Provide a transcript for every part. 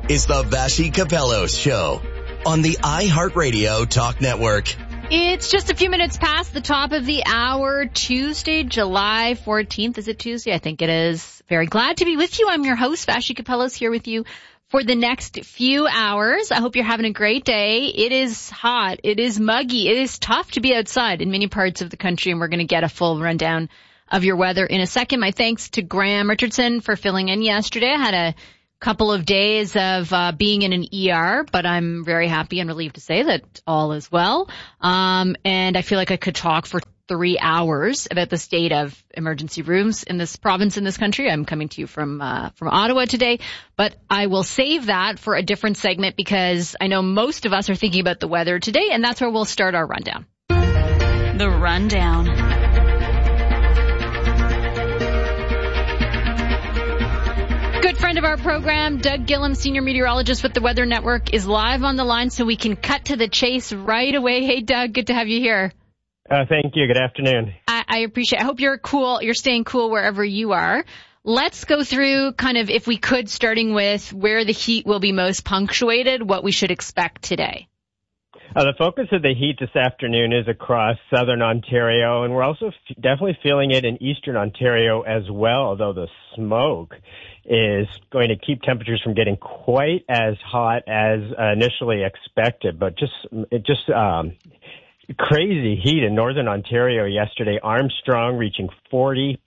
is the Vassy Capellos Show on the iHeartRadio Talk Network. It's just a few minutes past the top of the hour, Tuesday, July 14th. Is it Tuesday? I think it is. Very glad to be with you. I'm your host, Vassy Capellos, here with you for the next few hours. I hope you're having a great day. It is hot. It is muggy. It is tough to be outside in many parts of the country, and we're going to get a full rundown of your weather in a second. My thanks to Graham Richardson for filling in yesterday. I had a couple of days of being in an ER, but I'm very happy and relieved to say that all is well. And I feel like I could talk for 3 hours about the state of emergency rooms in this province, in this country. I'm coming to you from Ottawa today, but I will save that for a different segment because I know most of us are thinking about the weather today, and that's where we'll start our rundown. The Rundown. Good friend of our program, Doug Gillum, senior meteorologist with the Weather Network, is live on the line so we can cut to the chase right away. Hey, Doug, good to have you here. Thank you. Good afternoon. I appreciate it. I hope you're cool. You're staying cool wherever you are. Let's go through kind of, if we could, starting with where the heat will be most punctuated, what we should expect today. The focus of the heat this afternoon is across southern Ontario, and we're also definitely feeling it in eastern Ontario as well, although the smoke is going to keep temperatures from getting quite as hot as initially expected. But just crazy heat in northern Ontario yesterday. Armstrong reaching 40.8.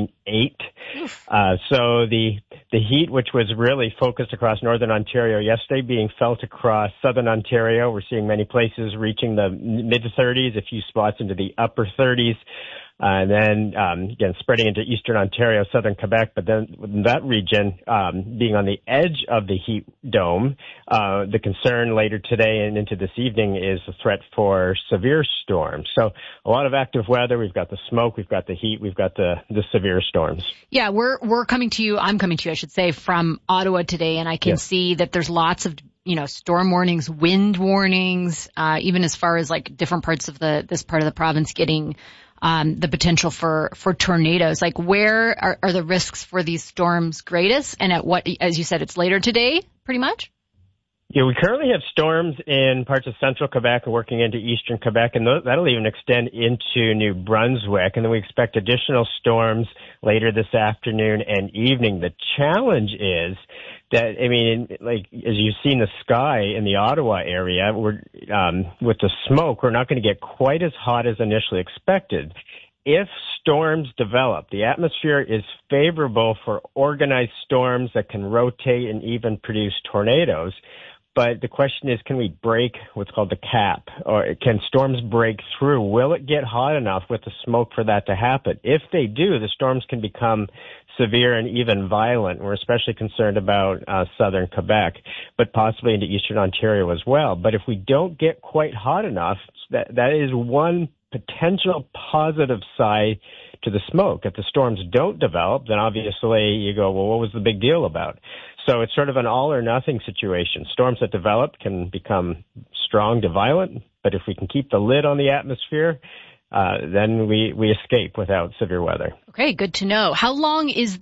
So the heat, which was really focused across northern Ontario yesterday, being felt across southern Ontario. We're seeing many places reaching the mid-30s, a few spots into the upper 30s. And then, again, spreading into eastern Ontario, southern Quebec, but then that region being on the edge of the heat dome, the concern later today and into this evening is the threat for severe storms. So a lot of active weather. We've got the smoke, we've got the heat, we've got the severe storms. Yeah, we're coming to you, I'm coming to you, I should say, from Ottawa today, and I can see that there's lots of storm warnings, wind warnings, even as far as like different parts of this part of the province getting the potential for tornadoes. Like, where are the risks for these storms greatest? And at what, as you said, it's later today, pretty much? Yeah, we currently have storms in parts of central Quebec and working into eastern Quebec, and that'll even extend into New Brunswick. And then we expect additional storms later this afternoon and evening. The challenge is that, I mean, like, as you've seen the sky in the Ottawa area, we're, with the smoke, we're not going to get quite as hot as initially expected. If storms develop, the atmosphere is favorable for organized storms that can rotate and even produce tornadoes. But the question is, can we break what's called the cap? Or can storms break through? Will it get hot enough with the smoke for that to happen? If they do, the storms can become severe and even violent. We're especially concerned about southern Quebec, but possibly into eastern Ontario as well. But if we don't get quite hot enough, that is one potential positive side to the smoke. If the storms don't develop, then obviously you go, well, what was the big deal about? So it's sort of an all or nothing situation. Storms that develop can become strong to violent, but if we can keep the lid on the atmosphere, then we escape without severe weather. Okay, good to know. How long is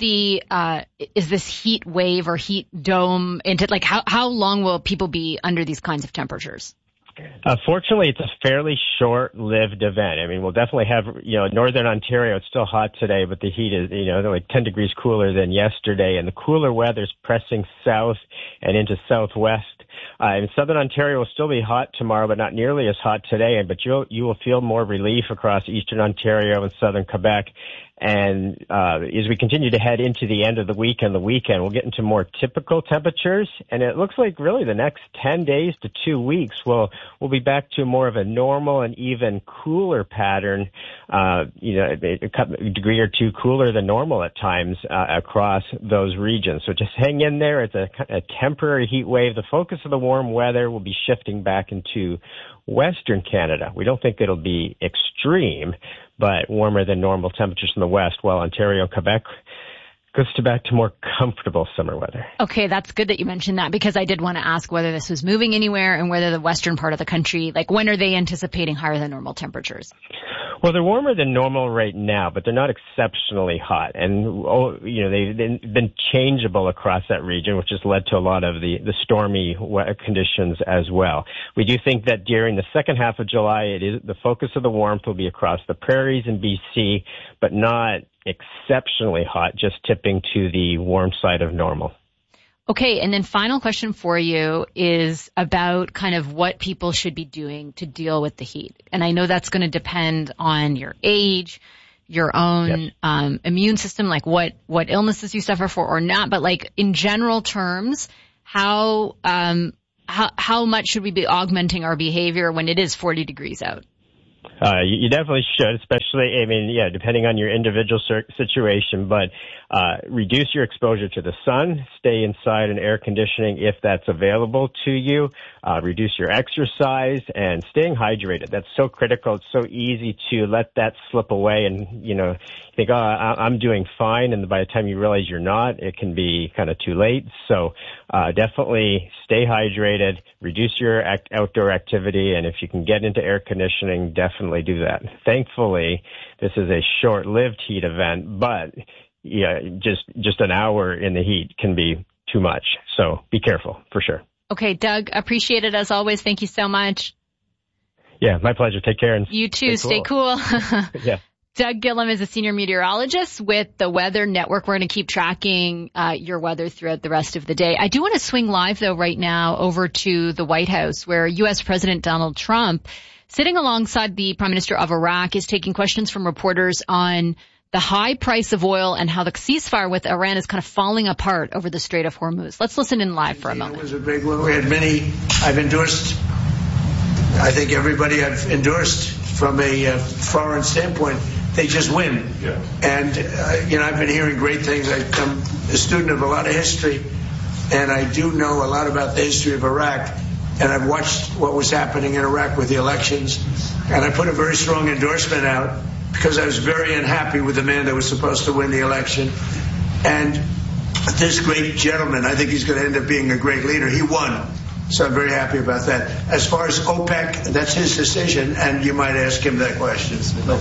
this heat wave or heat dome into, like, how long will people be under these kinds of temperatures? Fortunately, it's a fairly short-lived event. I mean, we'll definitely have, northern Ontario, it's still hot today, but the heat is, they're like 10 degrees cooler than yesterday, and the cooler weather's pressing south and into southwest. And southern Ontario will still be hot tomorrow, but not nearly as hot today, but you will feel more relief across eastern Ontario and southern Quebec. And as we continue to head into the end of the weekend, we'll get into more typical temperatures. And it looks like really the next 10 days to 2 weeks, we'll be back to more of a normal and even cooler pattern, a degree or two cooler than normal at times across those regions. So just hang in there. It's a temporary heat wave. The focus of the warm weather will be shifting back into Western Canada. We don't think it'll be extreme, but warmer than normal temperatures in the west, while Ontario and Quebec goes back to more comfortable summer weather. Okay, that's good that you mentioned that, because I did want to ask whether this was moving anywhere and whether the western part of the country, like when are they anticipating higher than normal temperatures? Well, they're warmer than normal right now, but they're not exceptionally hot. And, they've been changeable across that region, which has led to a lot of the stormy conditions as well. We do think that during the second half of July, the focus of the warmth will be across the prairies in BC, but not exceptionally hot, just tipping to the warm side of normal. Okay, and then final question for you is about kind of what people should be doing to deal with the heat. And I know that's going to depend on your age, your own immune system, like what illnesses you suffer for or not. But like in general terms, how much should we be augmenting our behavior when it is 40 degrees out? You definitely should, especially, depending on your individual situation, but reduce your exposure to the sun, stay inside and air conditioning if that's available to you, reduce your exercise, and staying hydrated. That's so critical. It's so easy to let that slip away and, think, I'm doing fine, and by the time you realize you're not, it can be kind of too late. So definitely stay hydrated, reduce your outdoor activity, and if you can get into air conditioning, definitely do that. Thankfully, this is a short-lived heat event, but just an hour in the heat can be too much. So be careful, for sure. Okay, Doug, appreciate it as always. Thank you so much. Yeah, my pleasure. Take care. And you too. Stay cool. Yeah. Doug Gillam is a senior meteorologist with the Weather Network. We're going to keep tracking your weather throughout the rest of the day. I do want to swing live, though, right now over to the White House, where U.S. President Donald Trump, sitting alongside the Prime Minister of Iraq, is taking questions from reporters on the high price of oil and how the ceasefire with Iran is kind of falling apart over the Strait of Hormuz. Let's listen in live for a moment. It was a big one. We had many. I've endorsed. I think everybody I've endorsed from a foreign standpoint, they just win. Yeah. And, I've been hearing great things. I'm a student of a lot of history, and I do know a lot about the history of Iraq. And I've watched what was happening in Iraq with the elections. And I put a very strong endorsement out because I was very unhappy with the man that was supposed to win the election. And this great gentleman, I think he's going to end up being a great leader. He won. So I'm very happy about that. As far as OPEC, that's his decision, and you might ask him that question.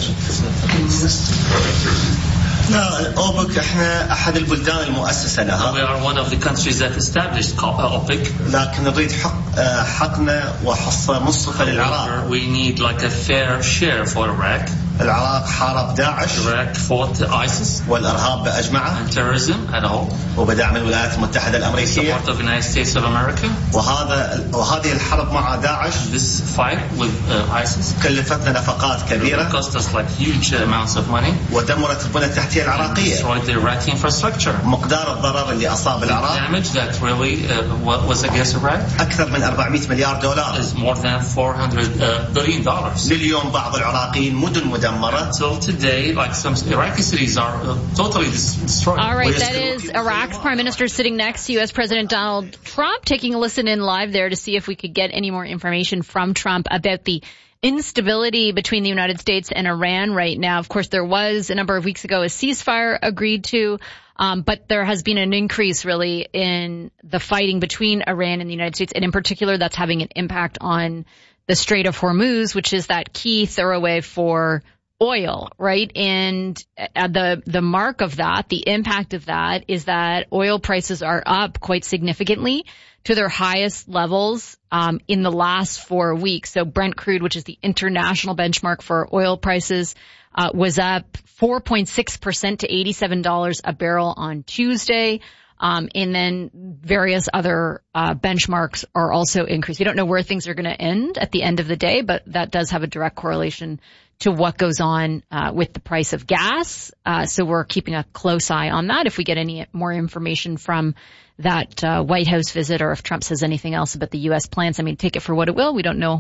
لا أوبك احنا أحد البلدان المؤسسة لها. We are one of the countries that established OPEC. لكن نريد حقنا وحصة منصفة للعراق. We need like a fair share for Iraq. العراق حارب داعش. Iraq fought ISIS. والإرهاب بأجمعه. And terrorism at all. وبدعم الولايات المتحدة الأمريكية. Support of the United States of America. وهذه الحرب مع داعش. This fight with ISIS. كلفتنا نفقات كبيرة. Cost us like huge amounts of money. ودمرت البنى التحتية العراقية. Destroyed the Iraqi infrastructure. مقدار الضرر اللي أصاب العراق. The damage that really was against Iraq. أكثر من $400 مليار. Is more than $400 billion. لليوم بعض العراقيين مدن Until today, like some Iraqi cities are totally destroyed. All right, that is Iraq's Prime Minister sitting next to U.S. President Donald Trump, taking a listen in live there to see if we could get any more information from Trump about the instability between the United States and Iran right now. Of course, there was a number of weeks ago a ceasefire agreed to, but there has been an increase really in the fighting between Iran and the United States, and in particular, that's having an impact on the Strait of Hormuz, which is that key thoroughway for oil, right? And the mark of that, the impact of that is that oil prices are up quite significantly to their highest levels in the last 4 weeks. So Brent crude, which is the international benchmark for oil prices, was up 4.6% to $87 a barrel on Tuesday. And then various other benchmarks are also increased. You don't know where things are going to end at the end of the day, but that does have a direct correlation to what goes on with the price of gas. So we're keeping a close eye on that. If we get any more information from that White House visit, or if Trump says anything else about the U.S. plans, I mean, take it for what it will. We don't know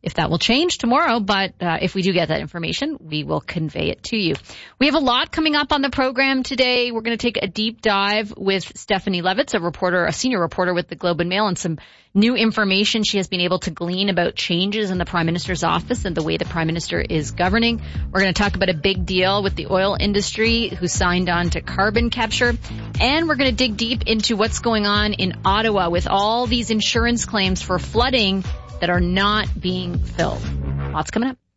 if that will change tomorrow, but if we do get that information, we will convey it to you. We have a lot coming up on the program today. We're going to take a deep dive with Stephanie Levitz, a senior reporter with the Globe and Mail, and some new information she has been able to glean about changes in the Prime Minister's office and the way the Prime Minister is governing. We're going to talk about a big deal with the oil industry who signed on to carbon capture. And we're going to dig deep into what's going on in Ottawa with all these insurance claims for flooding that are not being filled. Lots coming up.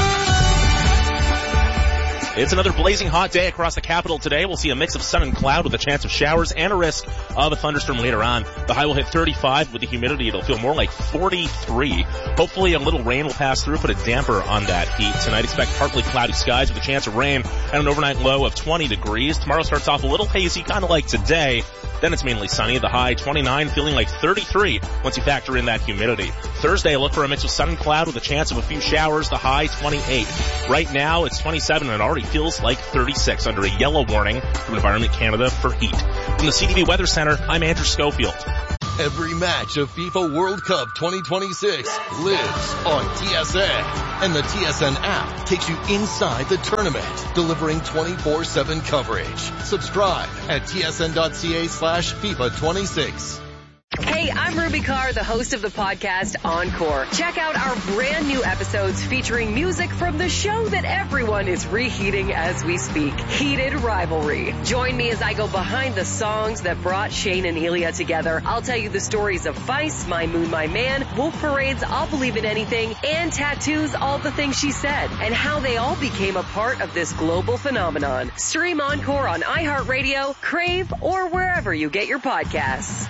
It's another blazing hot day across the capital today. We'll see a mix of sun and cloud with a chance of showers and a risk of a thunderstorm later on. The high will hit 35 with the humidity. It'll feel more like 43. Hopefully a little rain will pass through, put a damper on that heat. Tonight expect partly cloudy skies with a chance of rain and an overnight low of 20 degrees. Tomorrow starts off a little hazy, kind of like today. Then it's mainly sunny. The high 29, feeling like 33 once you factor in that humidity. Thursday, look for a mix of sun and cloud with a chance of a few showers. The high 28. Right now, it's 27 and it already feels like 36 under a yellow warning from Environment Canada for heat. From the CTV Weather Center, I'm Andrew Schofield. Every match of FIFA World Cup 2026 lives on TSN. And the TSN app takes you inside the tournament, delivering 24/7 coverage. Subscribe at tsn.ca/FIFA26. Hey, I'm Ruby Carr, the host of the podcast Encore. Check out our brand new episodes featuring music from the show that everyone is reheating as we speak, Heated Rivalry. Join me as I go behind the songs that brought Shane and Ilya together. I'll tell you the stories of Vice, My Moon, My Man, Wolf Parade's I'll Believe in Anything, and Tattoo's All the Things She Said, and how they all became a part of this global phenomenon. Stream Encore on iHeartRadio, Crave, or wherever you get your podcasts.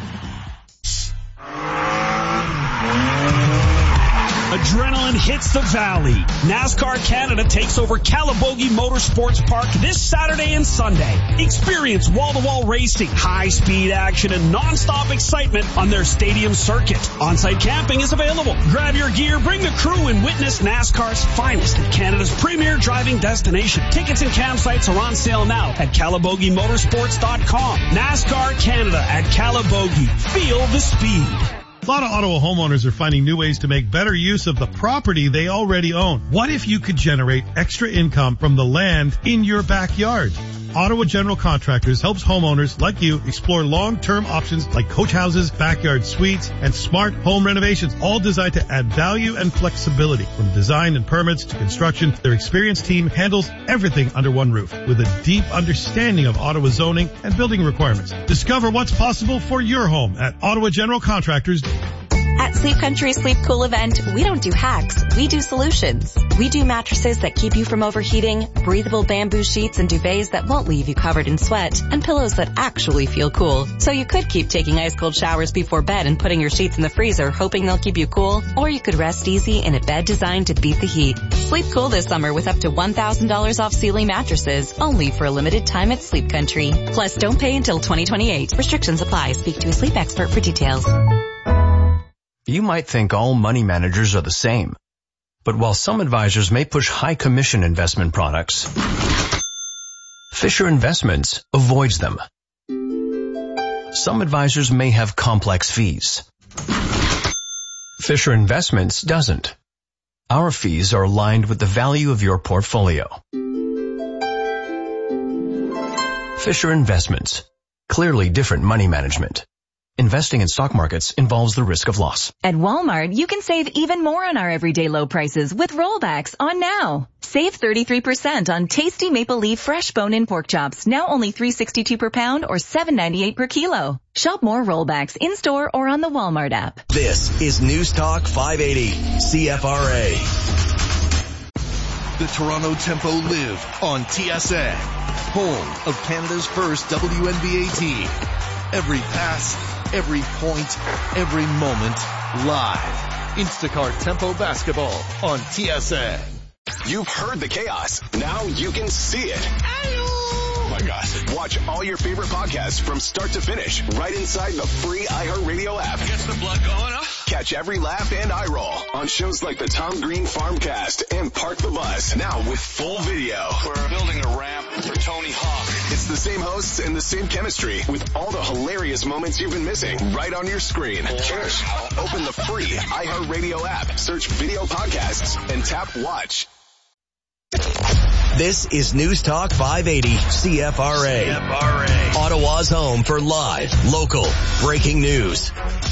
Adrenaline hits the valley. NASCAR Canada takes over Calabogie Motorsports Park this Saturday and Sunday. Experience wall-to-wall racing, high-speed action, and non-stop excitement on their stadium circuit. On-site camping is available. Grab your gear, bring the crew, and witness NASCAR's finest at Canada's premier driving destination. Tickets and campsites are on sale now at CalabogieMotorsports.com. NASCAR Canada at Calabogie. Feel the speed. A lot of Ottawa homeowners are finding new ways to make better use of the property they already own. What if you could generate extra income from the land in your backyard? Ottawa General Contractors helps homeowners like you explore long-term options like coach houses, backyard suites, and smart home renovations, all designed to add value and flexibility. From design and permits to construction, their experienced team handles everything under one roof with a deep understanding of Ottawa zoning and building requirements. Discover what's possible for your home at Ottawa General Contractors. At Sleep Country Sleep Cool event, we don't do hacks, we do solutions. We do mattresses that keep you from overheating, breathable bamboo sheets and duvets that won't leave you covered in sweat, and pillows that actually feel cool. So you could keep taking ice cold showers before bed and putting your sheets in the freezer hoping they'll keep you cool, or you could rest easy in a bed designed to beat the heat. Sleep cool this summer with up to $1,000 off Sealy mattresses, only for a limited time at Sleep Country. Plus, don't pay until 2028. Restrictions apply. Speak to a sleep expert for details. You might think all money managers are the same. But while some advisors may push high commission investment products, Fisher Investments avoids them. Some advisors may have complex fees. Fisher Investments doesn't. Our fees are aligned with the value of your portfolio. Fisher Investments. Clearly different money management. Investing in stock markets involves the risk of loss. At Walmart, you can save even more on our everyday low prices with rollbacks on now. Save 33% on tasty maple leaf fresh bone-in pork chops, now only $3.62 per pound or $7.98 per kilo. Shop more rollbacks in-store or on the Walmart app. This is News Talk 580, CFRA. The Toronto Tempo live on TSN, home of Canada's first WNBA team. Every pass, every point, every moment, live. Instacart Tempo Basketball on TSN. You've heard the chaos. Now you can see it. Oh my gosh. Watch all your favorite podcasts from start to finish right inside the free iHeartRadio app. Gets the blood going, huh? Catch every laugh and eye roll on shows like the Tom Green Farmcast and Park the Bus. Now with full video. We're building a ramp for Tony Hawk. It's the same hosts and the same chemistry with all the hilarious moments you've been missing right on your screen. Cheers. Open the free iHeartRadio app, search video podcasts, and tap watch. This is News Talk 580 CFRA. Ottawa's home for live, local, breaking news.